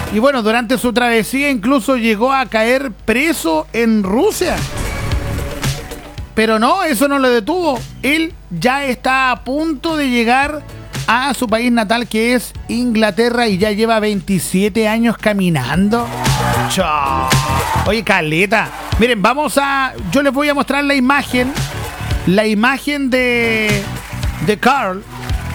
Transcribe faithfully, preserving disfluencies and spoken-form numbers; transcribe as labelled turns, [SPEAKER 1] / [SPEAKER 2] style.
[SPEAKER 1] Y bueno, durante su travesía incluso llegó a caer preso en Rusia. Pero no, eso no lo detuvo. Él ya está a punto de llegar a su país natal, que es Inglaterra, y ya lleva veintisiete años caminando. Chao. Oye, caleta. Miren, vamos a... Yo les voy a mostrar la imagen. La imagen de... De Carl.